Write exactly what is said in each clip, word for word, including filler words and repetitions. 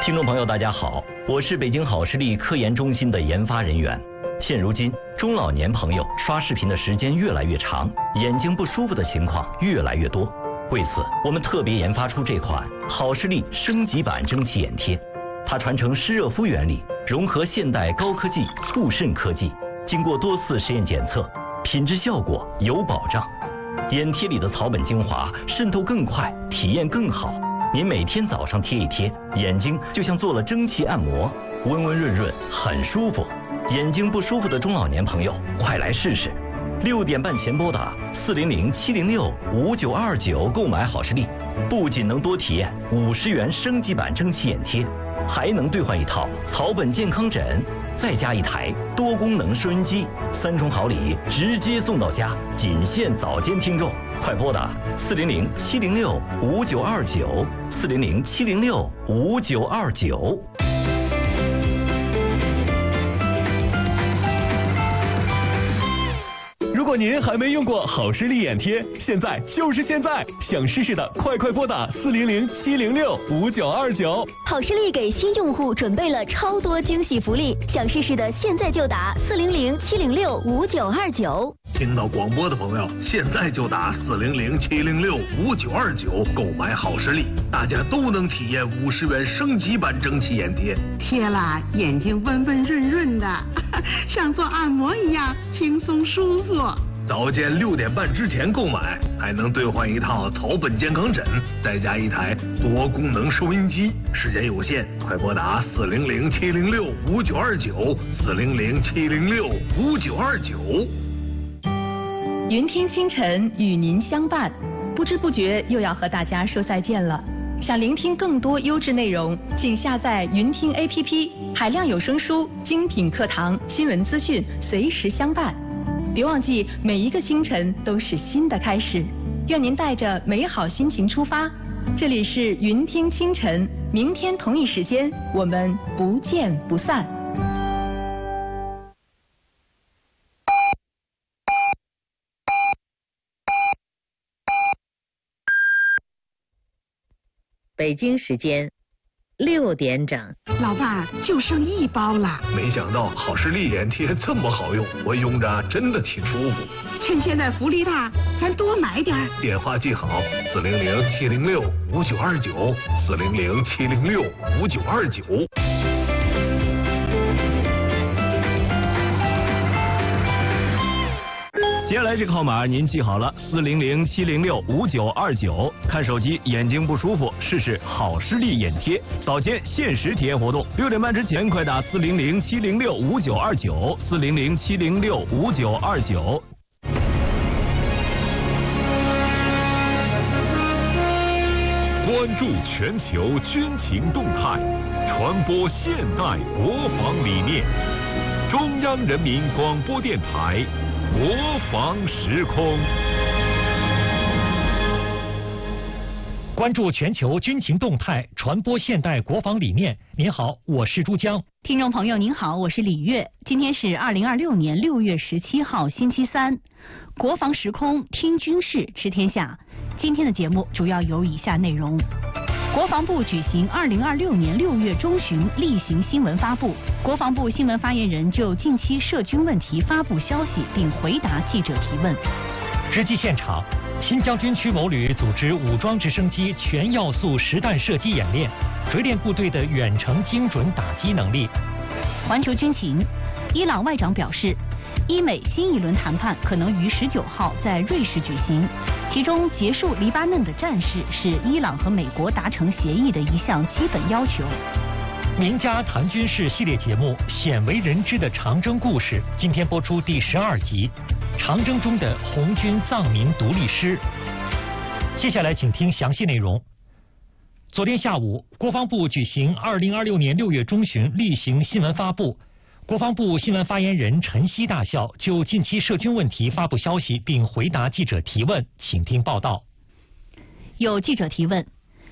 听众朋友，大家好，我是北京好视力科研中心的研发人员。现如今，中老年朋友刷视频的时间越来越长，眼睛不舒服的情况越来越多。为此，我们特别研发出这款好视力升级版蒸汽眼贴。它传承湿热敷原理，融合现代高科技护肾科技，经过多次实验检测，品质效果有保障。眼贴里的草本精华渗透更快，体验更好。您每天早上贴一贴，眼睛就像做了蒸汽按摩，温温润润，很舒服。眼睛不舒服的中老年朋友，快来试试！六点半前拨打四零零七零六五九二九购买好视力，不仅能多体验五十元升级版蒸汽眼贴，还能兑换一套草本健康枕，再加一台多功能收音机，三重好礼直接送到家，仅限早间听众，快拨打四零零七零六五九二九四零零七零六五九二九。 如果您还没用过好视力眼贴，现在就是现在！想试试的，快快拨打四零零七零六五九二九。 好视力给新用户准备了超多惊喜福利，想试试的现在就打四零零七零六五九二九。 听到广播的朋友，现在就打四零零七零六五九二九购买好视力，大家都能体验五十元升级版蒸汽眼贴， 贴了眼睛温温润润的，像做按摩一样轻松舒服。 早间六点半之前购买，还能兑换一套草本健康枕，再加一台多功能收音机。时间有限，快拨打四零零七零六五九二九四零零七零六五九二九。 云听清晨与您相伴，不知不觉又要和大家说再见了。想聆听更多优质内容，请下载云听 A P P， 海量有声书、精品课堂、新闻资讯，随时相伴。别忘记，每一个清晨都是新的开始。愿您带着美好心情出发。这里是云听清晨，明天同一时间我们不见不散。 北京时间六点整。 老伴，就剩一包了。 没想到好视力眼贴这么好用，我用着真的挺舒服。 趁现在福利大，咱多买点。 电话记好：四零零七零六五九二九，四零零七零六五九二九。 接下来这个号码您记好了，四零零七零六五九二九。看手机眼睛不舒服，试试好视力眼贴，早间限时体验活动，六点半之前快打四零零七零六五九二九，四零零七零六五九二九。 关注全球军情动态，传播现代国防理念。中央人民广播电台。国防时空， 关注全球军情动态，传播现代国防理念。您好，我是珠江。 听众朋友您好，我是李月。今天是二零二六年六月十七号，星期三。国防时空，听军事，知天下。今天的节目主要有以下内容。国防部举行二零二六年六月中旬例行新闻发布，国防部新闻发言人就近期涉军问题发布消息，并回答记者提问。 实际现场，新疆军区某旅组织武装直升机全要素实弹射击演练，锤炼部队的远程精准打击能力。 环球军情，伊朗外长表示，伊美新一轮谈判可能于十九号在瑞士举行。其中，结束黎巴嫩的战事是伊朗和美国达成协议的一项基本要求。 名家谈军事系列节目《鲜为人知的长征故事》今天播出第十二集，长征中的红军藏民独立师。接下来请听详细内容。昨天下午，国防部举行二零二六年六月中旬例行新闻发布。国防部新闻发言人陈希大校就近期涉军问题发布消息，并回答记者提问，请听报道。 有记者提问：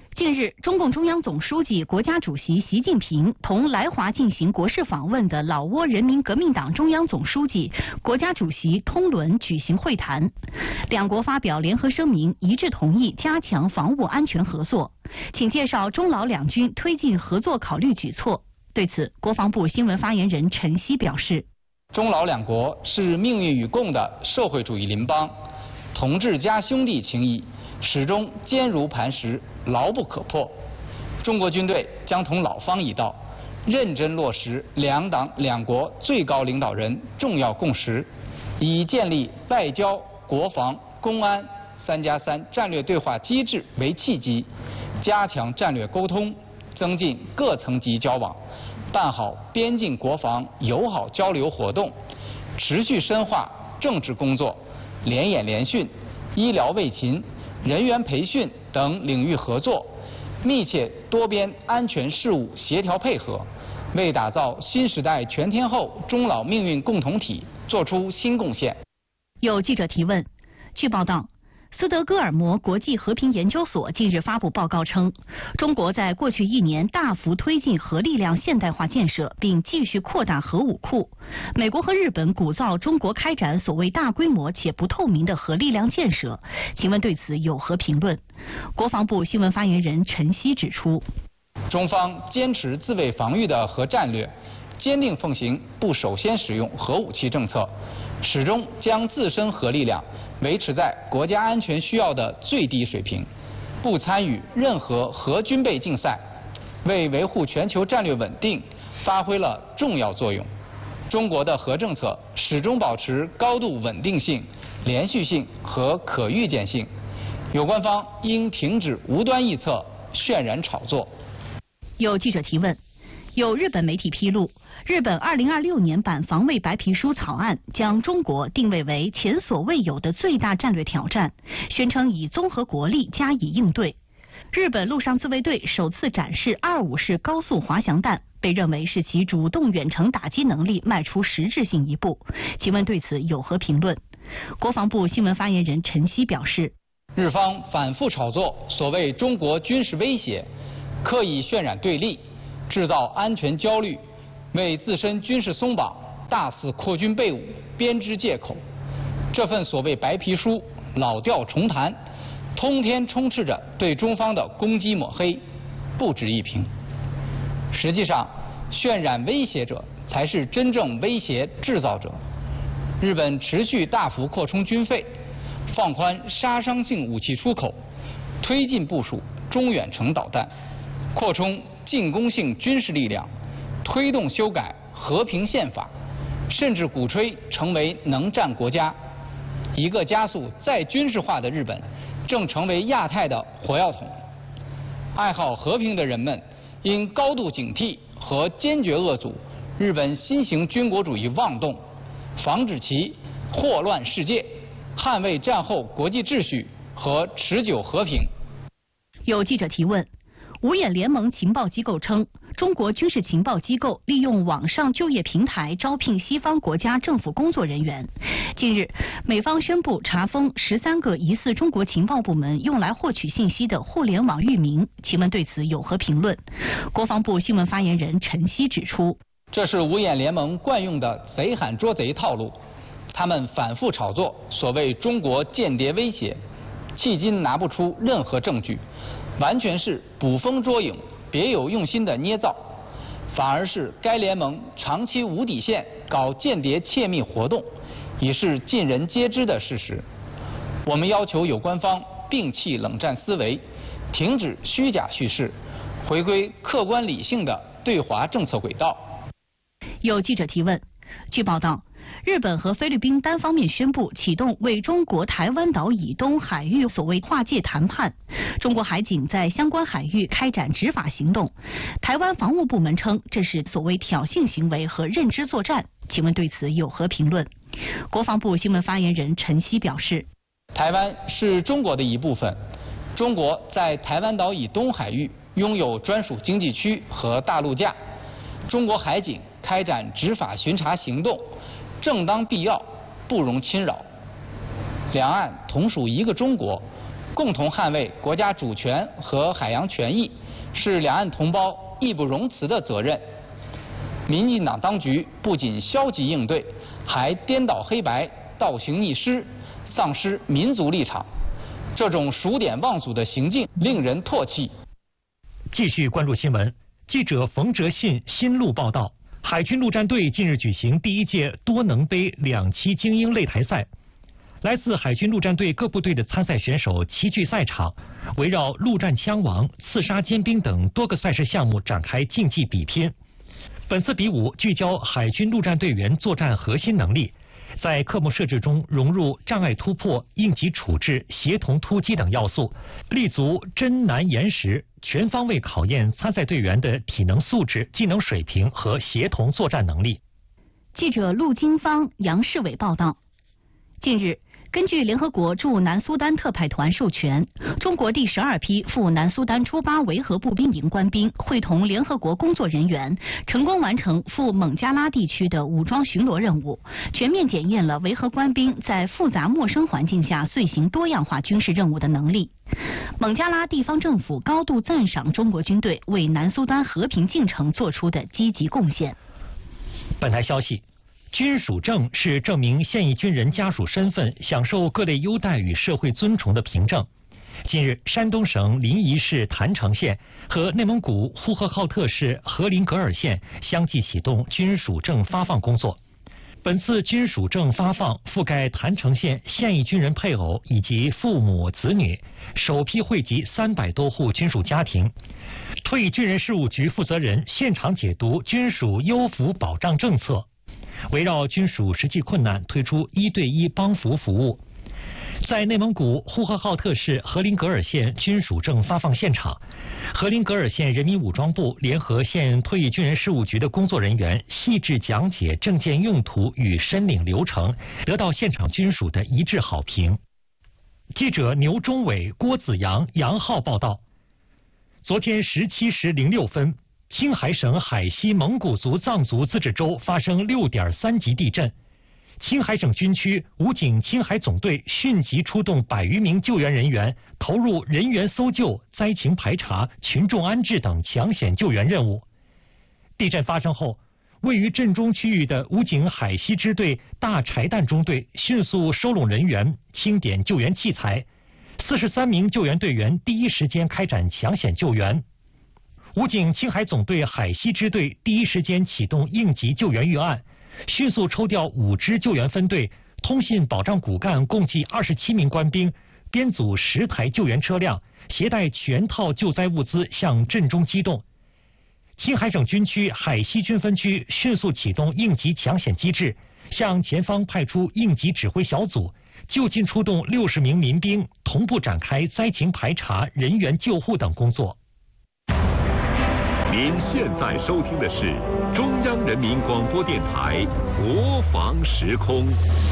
近日，中共中央总书记、国家主席习近平同来华进行国事访问的老挝人民革命党中央总书记、国家主席通伦举行会谈，两国发表联合声明，一致同意加强防务安全合作。请介绍中老两军推进合作考虑举措。对此，国防部新闻发言人陈希表示， 中老两国是命运与共的社会主义邻邦，同志加兄弟情谊始终坚如磐石，牢不可破。中国军队将同老方一道，认真落实两党两国最高领导人重要共识，以建立外交、国防、公安三加三战略对话机制为契机，加强战略沟通，增进各层级交往，办好边境国防友好交流活动，持续深化政治工作、联演联训、医疗卫勤、人员培训等领域合作，密切多边安全事务协调配合，为打造新时代全天候中老命运共同体作出新贡献。 有记者提问，据报道，斯德哥尔摩国际和平研究所近日发布报告称，中国在过去一年大幅推进核力量现代化建设，并继续扩大核武库。美国和日本鼓噪中国开展所谓大规模且不透明的核力量建设，请问对此有何评论？国防部新闻发言人陈希指出， 中方坚持自卫防御的核战略，坚定奉行不首先使用核武器政策，始终将自身核力量维持在国家安全需要的最低水平，不参与任何核军备竞赛，为维护全球战略稳定发挥了重要作用。中国的核政策始终保持高度稳定性、连续性和可预见性，有关方应停止无端臆测、渲染炒作。 有记者提问，有日本媒体披露，日本二零二六年版防卫白皮书草案将中国定位为前所未有的最大战略挑战，宣称以综合国力加以应对。日本陆上自卫队首次展示二五式高速滑翔弹，被认为是其主动远程打击能力迈出实质性一步。请问对此有何评论？国防部新闻发言人陈希表示， 日方反复炒作所谓中国军事威胁，刻意渲染对立，制造安全焦虑，为自身军事松绑、大肆扩军备武编织借口。这份所谓白皮书老调重弹，通篇充斥着对中方的攻击抹黑，不值一评。实际上，渲染威胁者才是真正威胁制造者。日本持续大幅扩充军费，放宽杀伤性武器出口，推进部署中远程导弹，扩充进攻性军事力量，推动修改和平宪法，甚至鼓吹成为能战国家。一个加速再军事化的日本，正成为亚太的火药桶。爱好和平的人们应高度警惕和坚决遏阻日本新型军国主义妄动，防止其祸乱世界，捍卫战后国际秩序和持久和平。 有记者提问，五眼联盟情报机构称，中国军事情报机构利用网上就业平台招聘西方国家政府工作人员。近日，美方宣布查封十三个疑似中国情报部门用来获取信息的互联网域名，请问对此有何评论？国防部新闻发言人陈希指出， 这是五眼联盟惯用的贼喊捉贼套路，他们反复炒作所谓中国间谍威胁，迄今拿不出任何证据，完全是捕风捉影、别有用心的捏造，反而是该联盟长期无底线搞间谍窃密活动，已是尽人皆知的事实。我们要求有关方摒弃冷战思维，停止虚假叙事，回归客观理性的对华政策轨道。 有记者提问，据报道，日本和菲律宾单方面宣布启动为中国台湾岛以东海域所谓划界谈判，中国海警在相关海域开展执法行动。台湾防务部门称这是所谓挑衅行为和认知作战，请问对此有何评论？国防部新闻发言人陈希表示， 台湾是中国的一部分，中国在台湾岛以东海域拥有专属经济区和大陆架，中国海警开展执法巡查行动正当必要，不容侵扰。两岸同属一个中国， 共同捍卫国家主权和海洋权益，是两岸同胞义不容辞的责任。民进党当局不仅消极应对，还颠倒黑白、倒行逆施，丧失民族立场。这种数典忘祖的行径令人唾弃。 继续关注新闻，记者冯哲信新路报道，海军陆战队近日举行第一届多能杯两栖精英擂台赛。来自海军陆战队各部队的参赛选手齐聚赛场，围绕陆战枪王、刺杀尖兵等多个赛事项目展开竞技比拼。本次比武聚焦海军陆战队员作战核心能力，在科目设置中融入障碍突破、应急处置、协同突击等要素，立足真难严实，全方位考验参赛队员的体能素质、技能水平和协同作战能力。 记者陆金芳、杨世伟报道。近日，根据联合国驻南苏丹特派团授权，中国第十二批赴南苏丹朱巴维和步兵营官兵会同联合国工作人员，成功完成赴孟加拉地区的武装巡逻任务，全面检验了维和官兵在复杂陌生环境下遂行多样化军事任务的能力。孟加拉地方政府高度赞赏中国军队为南苏丹和平进程做出的积极贡献。 本台消息，军属证是证明现役军人家属身份、享受各类优待与社会尊崇的凭证。近日，山东省临沂市郯城县和内蒙古呼和浩特市和林格尔县相继启动军属证发放工作。本次军属证发放覆盖郯城县现役军人配偶以及父母子女，首批惠及三百多户军属家庭。退役军人事务局负责人现场解读军属优抚保障政策，围绕军属实际困难推出一对一帮扶服务。在内蒙古呼和浩特市和林格尔县军属证发放现场，和林格尔县人民武装部联合县退役军人事务局的工作人员细致讲解证件用途与申领流程，得到现场军属的一致好评。记者牛忠伟、郭子阳、杨浩报道。昨天十七时零六分，青海省海西蒙古族藏族自治州发生六点三级地震。青海省军区武警青海总队迅即出动百余名救援人员，投入人员搜救、灾情排查、群众安置等抢险救援任务。地震发生后，位于震中区域的武警海西支队大柴旦中队迅速收拢人员，清点救援器材。四十三名救援队员第一时间开展抢险救援。武警青海总队海西支队第一时间启动应急救援预案，迅速抽调五支救援分队、通信保障骨干共计二十七名官兵，编组十台救援车辆，携带全套救灾物资向震中机动。青海省军区海西军分区迅速启动应急抢险机制，向前方派出应急指挥小组，就近出动六十名民兵，同步展开灾情排查、人员救护等工作。 您现在收听的是中央人民广播电台国防时空。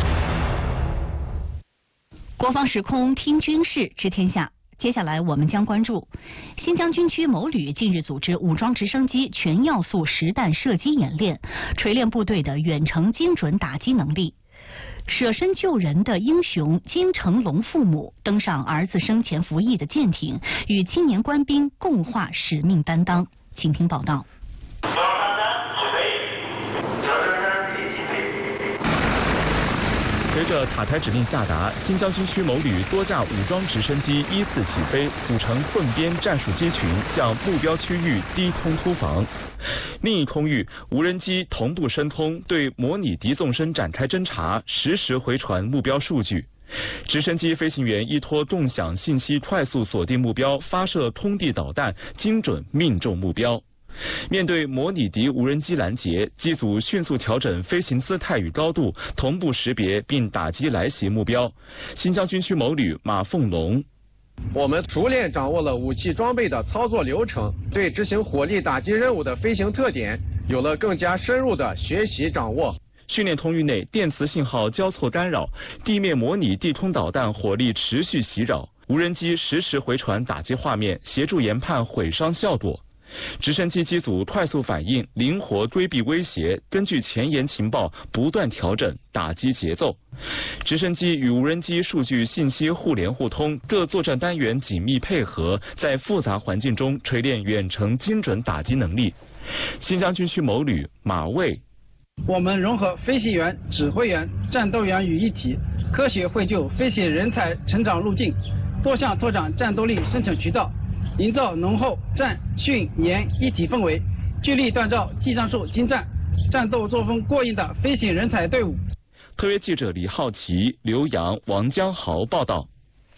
国防时空听军事知天下。接下来我们将关注新疆军区某旅近日组织武装直升机全要素实弹射击演练，锤炼部队的远程精准打击能力。舍身救人的英雄金成龙父母登上儿子生前服役的舰艇，与青年官兵共话使命担当。请听报道。 随着塔台指令下达，新疆军区某旅多架武装直升机依次起飞，组成混编战术机群，向目标区域低空突防。另一空域，无人机同步申通，对模拟敌纵深展开侦察，实时回传目标数据。直升机飞行员依托共享信息，快速锁定目标，发射通地导弹，精准命中目标。面对模拟敌无人机拦截，机组迅速调整飞行姿态与高度，同步识别并打击来袭目标。新疆军区某旅马凤龙： 我们熟练掌握了武器装备的操作流程，对执行火力打击任务的飞行特点有了更加深入的学习掌握。 训练通域内电磁信号交错干扰，地面模拟地空导弹火力持续袭扰，无人机实时回传打击画面，协助研判毁伤效果。 直升机机组快速反应，灵活规避威胁，根据前沿情报不断调整打击节奏。直升机与无人机数据信息互联互通，各作战单元紧密配合，在复杂环境中锤炼远程精准打击能力。新疆军区某旅马卫。 我们融合飞行员、指挥员、战斗员于一体，科学绘就飞行人才成长路径，多项拓展战斗力生产渠道，营造浓厚战训研一体氛围，聚力锻造技战术精湛、战斗作风过硬的飞行人才队伍。 特约记者李浩奇、刘洋、王江豪报道。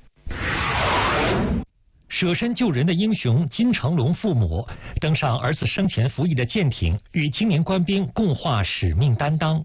舍身救人的英雄金成龙父母登上儿子生前服役的舰艇，与青年官兵共话使命担当。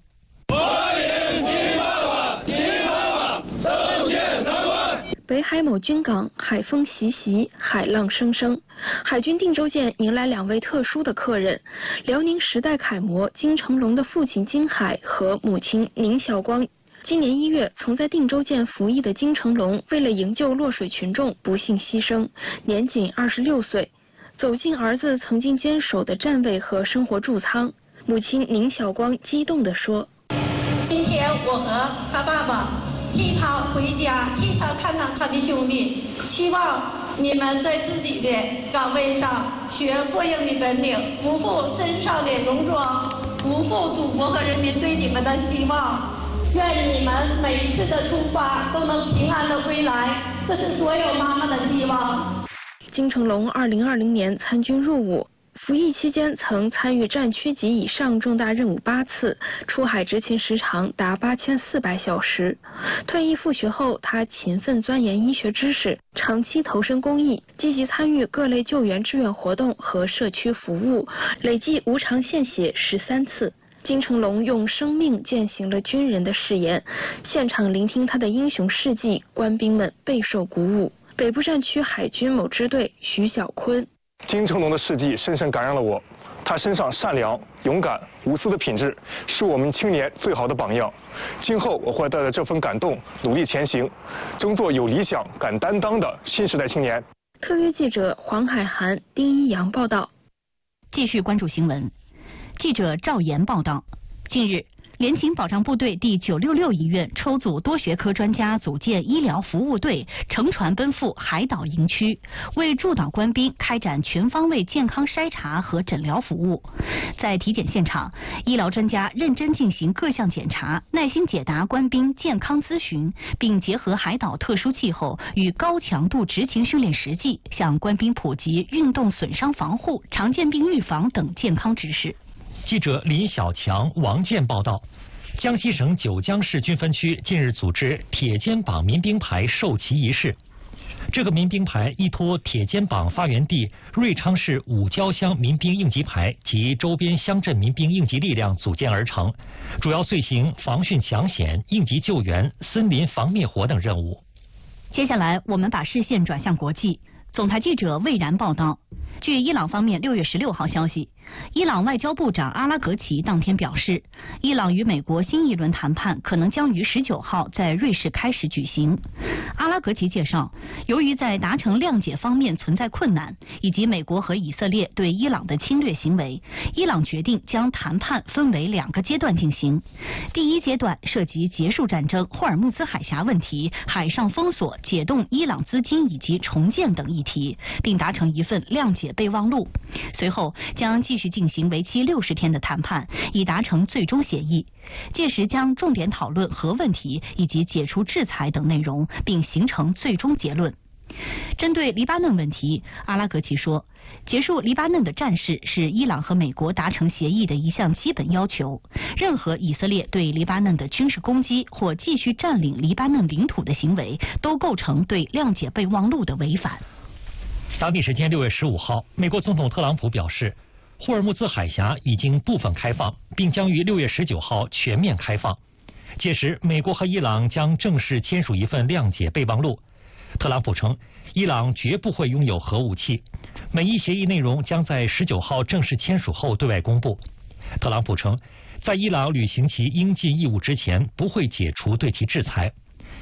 北海某军港，海风习习，海浪声声。海军定州舰迎来两位特殊的客人：辽宁时代楷模金成龙的父亲金海和母亲宁晓光。今年一月，曾在定州舰服役的金成龙，为了营救落水群众，不幸牺牲，年仅二十六岁。走进儿子曾经坚守的站位和生活驻舱，母亲宁晓光激动地说：“ 今天我和他爸爸替他回家，替他看看他的兄弟，希望你们在自己的岗位上学过硬的本领，不负身上的戎装，不负祖国和人民对你们的希望。愿你们每一次的出发都能平安的归来，这是所有妈妈的希望。” 金成龙二零二零年参军入伍，服役期间曾参与战区级以上重大任务八次，出海执勤时长达八千四百小时。退役复学后，他勤奋钻研医学知识，长期投身公益，积极参与各类救援志愿活动和社区服务，累计无偿献血十三次。金成龙用生命践行了军人的誓言，现场聆听他的英雄事迹，官兵们备受鼓舞。北部战区海军某支队徐小坤： 金成龙的事迹深深感染了我，他身上善良、勇敢、无私的品质，是我们青年最好的榜样。今后我会带着这份感动，努力前行，争做有理想、敢担当的新时代青年。 特约记者黄海涵、丁一阳报道。 继续关注新闻。记者赵岩报道，近日，联勤保障部队第九六六医院抽组多学科专家组建医疗服务队，乘船奔赴海岛营区，为驻岛官兵开展全方位健康筛查和诊疗服务。在体检现场，医疗专家认真进行各项检查，耐心解答官兵健康咨询，并结合海岛特殊气候与高强度执勤训练实际，向官兵普及运动损伤防护、常见病预防等健康知识。 记者李小强、王健报道，江西省九江市军分区近日组织铁肩膀民兵牌授旗仪式。这个民兵牌依托铁肩膀发源地瑞昌市五交乡民兵应急排及周边乡镇民兵应急力量组建而成，主要遂行防汛抢险、应急救援、森林防灭火等任务。 接下来，我们把视线转向国际。总台记者魏然报道，据伊朗方面六月十六号消息，伊朗外交部长阿拉格齐当天表示，伊朗与美国新一轮谈判可能将于十九号在瑞士开始举行。阿拉格齐介绍，由于在达成谅解方面存在困难，以及美国和以色列对伊朗的侵略行为，伊朗决定将谈判分为两个阶段进行。第一阶段涉及结束战争、霍尔木兹海峡问题、海上封锁、解冻伊朗资金以及重建等议题，并达成一份谅解备忘录。随后将继续进行为期六十天的谈判，以达成最终协议。届时将重点讨论核问题以及解除制裁等内容，并形成最终结论。针对黎巴嫩问题，阿拉格齐说，结束黎巴嫩的战事是伊朗和美国达成协议的一项基本要求。任何以色列对黎巴嫩的军事攻击或继续占领黎巴嫩领土的行为，都构成对谅解备忘录的违反。 当地时间六月十五号，美国总统特朗普表示，霍尔木兹海峡已经部分开放，并将于六月十九号全面开放。届时，美国和伊朗将正式签署一份谅解备忘录。特朗普称，伊朗绝不会拥有核武器。每一协议内容将在十九号正式签署后对外公布。特朗普称，在伊朗履行其应尽义务之前，不会解除对其制裁。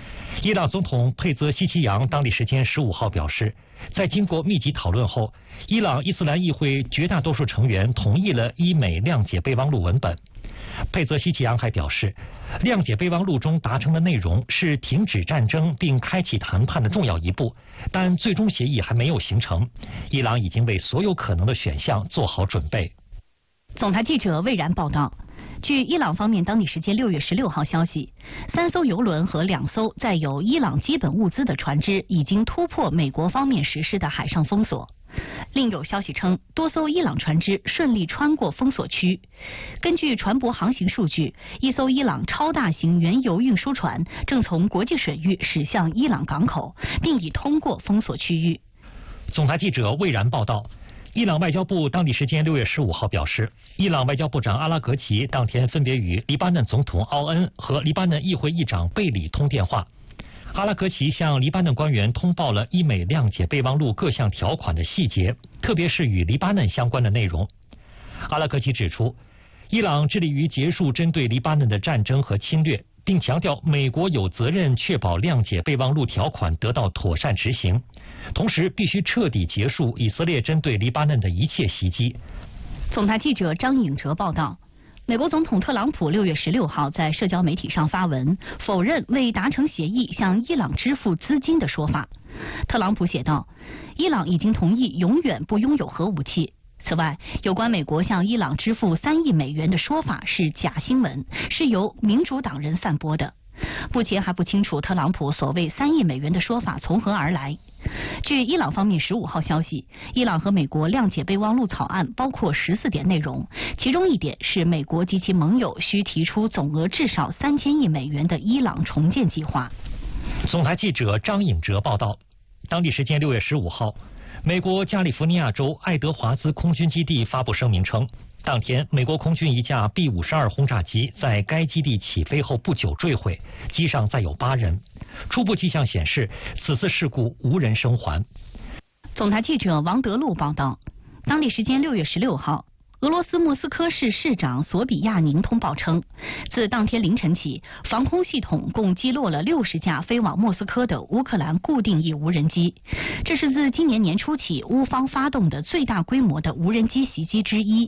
伊朗总统佩泽西奇扬当地时间十五号表示，在经过密集讨论后，伊朗伊斯兰议会绝大多数成员同意了伊美谅解备忘录文本。佩泽西奇扬还表示，谅解备忘录中达成的内容是停止战争并开启谈判的重要一步，但最终协议还没有形成。伊朗已经为所有可能的选项做好准备。 总台记者魏然报道。据伊朗方面当地时间六月十六号消息，三艘油轮和两艘载有伊朗基本物资的船只已经突破美国方面实施的海上封锁。另有消息称，多艘伊朗船只顺利穿过封锁区。根据船舶航行数据，一艘伊朗超大型原油运输船正从国际水域驶向伊朗港口，并已通过封锁区域。 总台记者魏然报道。伊朗外交部当地时间六月十五号表示，伊朗外交部长阿拉格齐当天分别与黎巴嫩总统奥恩和黎巴嫩议会议长贝里通电话。阿拉格齐向黎巴嫩官员通报了伊美谅解备忘录各项条款的细节，特别是与黎巴嫩相关的内容。阿拉格齐指出，伊朗致力于结束针对黎巴嫩的战争和侵略，并强调美国有责任确保谅解备忘录条款得到妥善执行，同时必须彻底结束以色列针对黎巴嫩的一切袭击。 总台记者张颖哲报道。美国总统特朗普六月十六号在社交媒体上发文，否认未达成协议向伊朗支付资金的说法。特朗普写道，伊朗已经同意永远不拥有核武器。此外，有关美国向伊朗支付三亿美元的说法是假新闻，是由民主党人散播的。目前还不清楚特朗普所谓三亿美元的说法从何而来。据伊朗方面十五号消息，伊朗和美国谅解备忘录草案包括十四点内容，其中一点是美国及其盟友需提出总额至少三千亿美元的伊朗重建计划。 总台记者张颖哲报道，当地时间六月十五号，美国加利福尼亚州爱德华兹空军基地发布声明称，当天美国空军一架 B 五十二 轰炸机在该基地起飞后不久坠毁，机上载有八人。初步迹象显示，此次事故无人生还。 总台记者王德禄报道，当地时间六月十六号，俄罗斯莫斯科市市长索比亚宁通报称，自当天凌晨起，防空系统共击落了六十架飞往莫斯科的乌克兰固定翼无人机，这是自今年年初起乌方发动的最大规模的无人机袭击之一。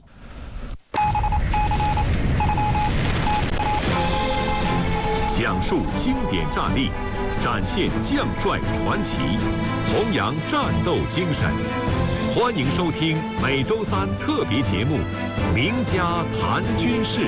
讲述经典战例，展现将帅传奇，弘扬战斗精神。欢迎收听每周三特别节目《名家谈军事》。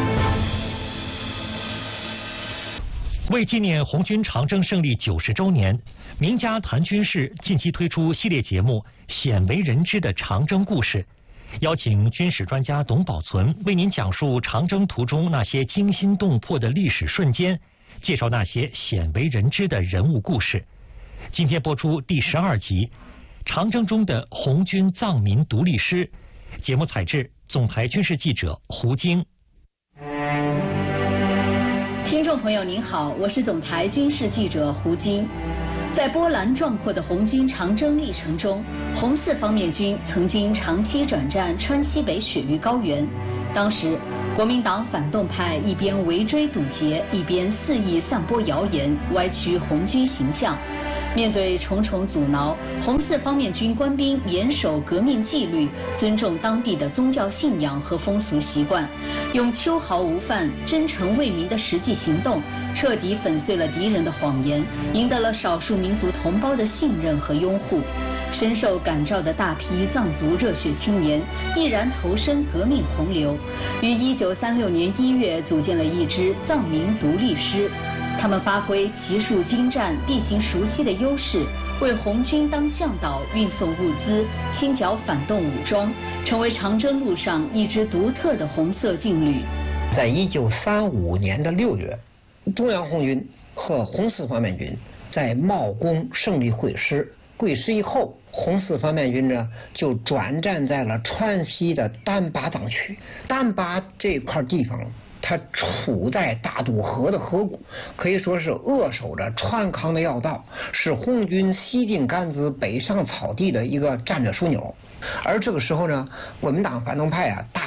为纪念红军长征胜利九十周年，《名家谈军事》近期推出系列节目《鲜为人知的长征故事》，邀请军事专家董宝存为您讲述长征途中那些惊心动魄的历史瞬间，介绍那些鲜为人知的人物故事。今天播出第十二集《长征中的红军藏民独立师》，节目采制总台军事记者胡晶。 听众朋友您好，我是总台军事记者胡晶。在波澜壮阔的红军长征历程中，红四方面军曾经长期转战川西北雪域高原。当时，国民党反动派一边围追堵截，一边肆意散播谣言，歪曲红军形象。面对重重阻挠，红四方面军官兵严守革命纪律，尊重当地的宗教信仰和风俗习惯，用秋毫无犯、真诚为民的实际行动，彻底粉碎了敌人的谎言，赢得了少数民族同胞的信任和拥护。深受感召的大批藏族热血青年毅然投身革命洪流，于一九三六年一月组建了一支藏民独立师。他们发挥骑术精湛、地形熟悉的优势，为红军当向导、运送物资、清剿反动武装，成为长征路上一支独特的红色劲旅。 在一九三五年的六月，中央红军和红四方面军在茂功胜利会师。会师以后，红四方面军呢就转战在了川西的丹巴藏区。丹巴这块地方，它处在大渡河的河谷，可以说是扼守着川康的要道，是红军西进甘孜、北上草地的一个战略枢纽。而这个时候呢，国民党反动派啊大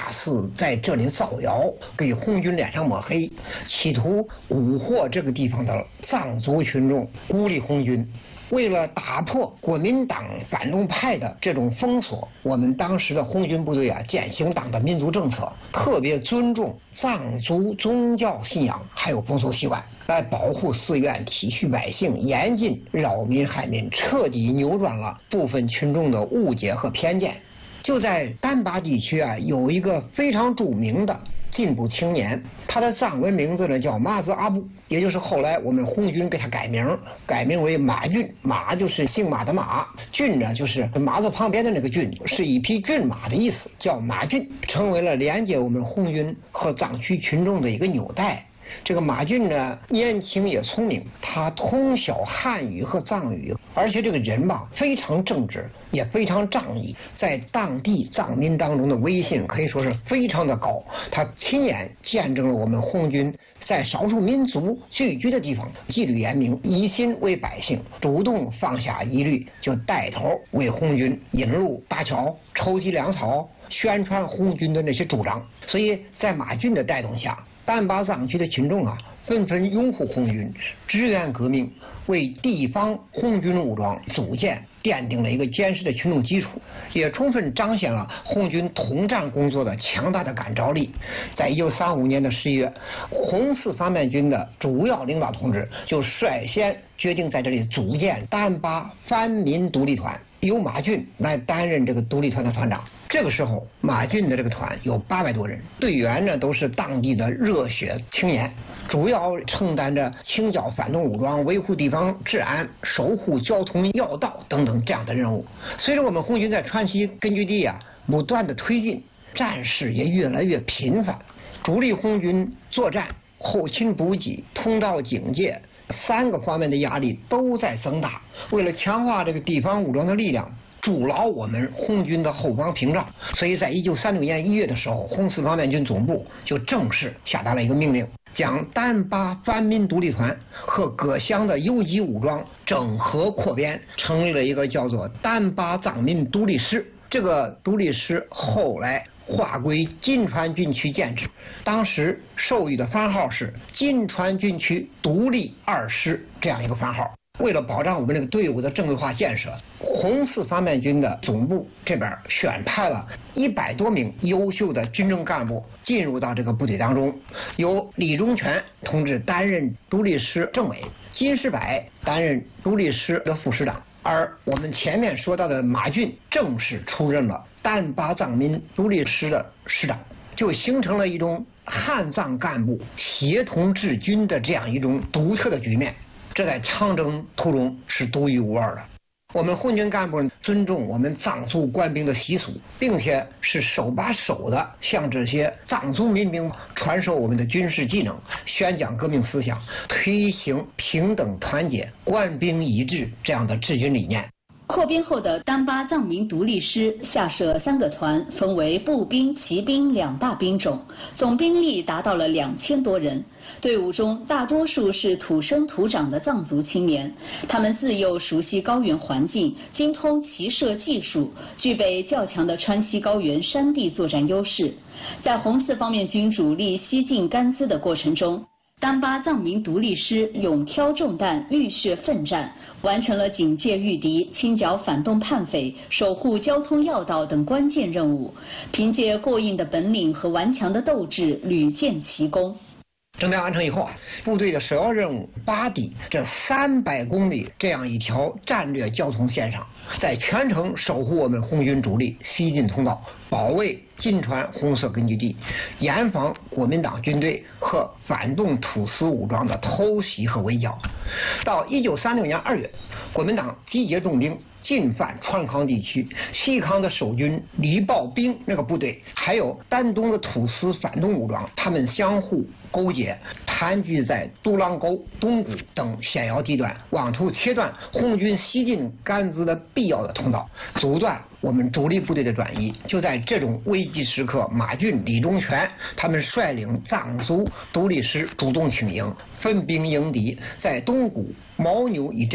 大肆在这里造谣，给红军脸上抹黑，企图蛊惑这个地方的藏族群众，孤立红军。为了打破国民党反动派的这种封锁，我们当时的红军部队啊，践行党的民族政策，特别尊重藏族宗教信仰还有风俗习惯，来保护寺院，体恤百姓，严禁扰民害民，彻底扭转了部分群众的误解和偏见。就在丹巴地区啊，有一个非常著名的进步青年，他的藏文名字呢叫马兹阿布，也就是后来我们红军给他改名，改名为马俊。马就是姓马的马，俊呢就是马字旁边的那个俊，是一匹骏马的意思，叫马俊，成为了连接我们红军和藏区群众的一个纽带。这个马俊呢，年轻也聪明，他通晓汉语和藏语，而且这个人吧非常正直，也非常仗义，在当地藏民当中的威信可以说是非常的高。他亲眼见证了我们红军在少数民族聚居的地方纪律严明，以心为百姓，主动放下疑虑，就带头为红军引路搭桥、筹集粮草，宣传红军的那些主张。所以在马俊的带动下，丹巴藏区的群众啊，纷纷拥护红军，支援革命，为地方红军武装组建奠定了一个坚实的群众基础，也充分彰显了红军统战工作的强大的感召力。在一九三五年的十一月，红四方面军的主要领导同志就率先决定在这里组建丹巴番民独立团，由马俊来担任这个独立团的团长。这个时候，马俊的这个团有八百多人，队员呢都是当地的热血青年，主要承担着清剿反动武装、维护地方治安、守护交通要道等等这样的任务。随着我们红军在川西根据地啊不断的推进，战事也越来越频繁，主力红军作战、后勤补给、通道警戒三个方面的压力都在增大。为了强化这个地方武装的力量，筑牢我们红军的后方屏障，所以在一九三六年一月的时候，红四方面军总部就正式下达了一个命令，将丹巴番民独立团和各乡的游击武装整合扩编，成立了一个叫做丹巴藏民独立师。这个独立师后来划归金川军区建制，当时授予的番号是金川军区独立二师这样一个番号。为了保障我们这个队伍的正规化建设，红四方面军的总部这边选派了一百多名优秀的军政干部进入到这个部队当中，由李忠全同志担任独立师政委，金世柏担任独立师的副师长，而我们前面说到的马俊正式出任了丹巴藏民独立师的师长，就形成了一种汉藏干部协同治军的这样一种独特的局面。这在长征途中是独一无二的。我们红军干部尊重我们藏族官兵的习俗，并且是手把手的向这些藏族民兵传授我们的军事技能，宣讲革命思想，推行平等团结、官兵一致这样的治军理念。 扩编后的丹巴藏民独立师下设三个团，分为步兵、骑兵两大兵种，总兵力达到了两千多人。队伍中大多数是土生土长的藏族青年，他们自幼熟悉高原环境，精通骑射技术，具备较强的川西高原山地作战优势。在红四方面军主力西进甘孜的过程中，丹巴藏民独立师勇挑重担，浴血奋战，完成了警戒御敌、清剿反动叛匪、守护交通要道等关键任务，凭借过硬的本领和顽强的斗志，屡建奇功。 征调完成以后啊，部队的首要任务巴底这三百公里这样一条战略交通线上，在全程守护我们红军主力西进通道，保卫金川红色根据地，严防国民党军队和反动土司武装的偷袭和围剿。到一九三六年二月，国民党集结重兵进犯川康地区，西康的守军李抱兵那个部队，还有丹东的土司反动武装，他们相互勾结，盘踞在杜朗沟、东谷等险要地段，妄图切断红军西进甘孜的必要的通道，阻断我们主力部队的转移。就在这种危急时刻，马俊、李忠全他们率领藏族独立师主动请缨，分兵迎敌，在东谷牦牛一战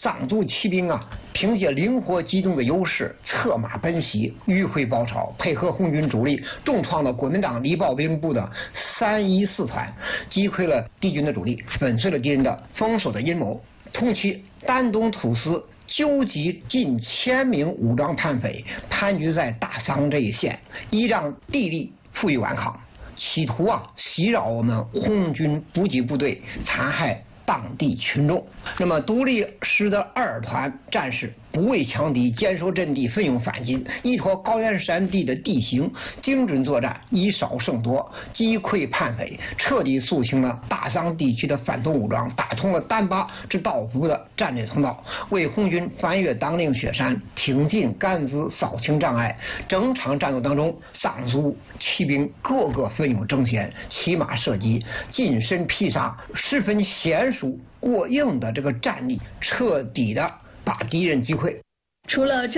藏族骑兵啊，凭借灵活机动的优势，策马奔袭，迂回包抄，配合红军主力，重创了国民党礼炮兵部的三一四团，击溃了敌军的主力，粉碎了敌人的封锁的阴谋。同期，丹东土司纠集近千名武装叛匪，盘踞在大桑这一线，依仗地利负隅顽抗，企图啊袭扰我们红军补给部队，残害当地群众。那么独立师的二团战士不畏强敌，坚守阵地，奋勇反进，依托高原山地的地形，精准作战，以少胜多，击溃叛匪，彻底肃清了大桑地区的反动武装，打通了丹巴至道府的战略通道，为红军翻越当令雪山，挺进甘孜扫清障碍。整场战斗当中，藏族骑兵个个奋勇争先，骑马射击，近身劈杀，十分娴熟过硬的这个战力，彻底的把敌人击溃。 除了这